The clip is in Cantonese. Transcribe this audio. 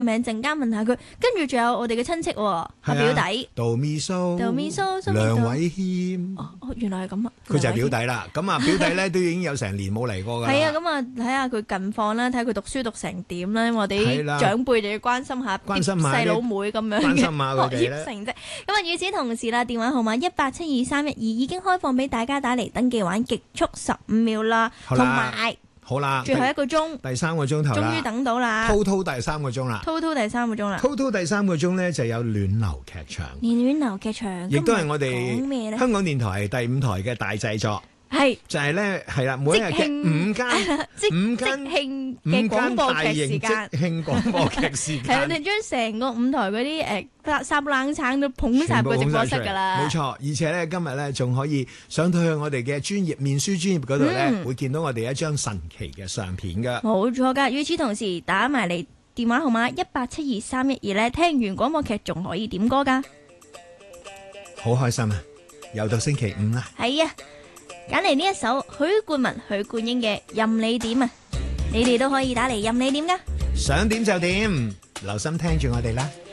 名，陣間問下佢。跟住仲有我哋嘅親戚喎，阿表弟杜咪蘇、梁偉謙。 哦，原來係咁啊！ 佢就係表弟啦。咁啊，表弟咧都已經有成年冇嚟過㗎啦。 係啊，咁啊睇下佢近況啦，睇下佢讀書讀成點啦。我哋啲長輩就要關心下細佬妹咁樣嘅學業成績。咁啊，與此同時啦，電話號碼1872312已經開放俾大家打嚟登記玩極速15秒啦，同埋。 好啦， 最後一個鐘， 第3個鐘頭啦， 終於等到啦， 滔滔第3個鐘啦， 滔滔第3個鐘啦， 滔滔第3個鐘咧就有暖流劇場， 暖流劇場， 亦都係我哋香港電台第5台嘅大製作， 係就係咧係啦，每一日嘅5間嘅廣播劇時間，即興廣播劇時間， 係我哋將成個5台嗰啲烚冷橙都捧晒個直播室㗎啦， 冇錯，而且咧今日咧仲可以上到去我哋嘅專業面書專業嗰度咧，會見到我哋一張神奇嘅相片㗎。 冇錯㗎，與此同時打埋嚟電話號碼1872312咧，聽完廣播劇仲可以點歌㗎， 好開心啊！又到星期5啦， 係啊！揀嚟呢一首許冠文、許冠英嘅《任你點》啊，你哋都可以打嚟任你點㗎， 想點就點，留心聽住我哋啦。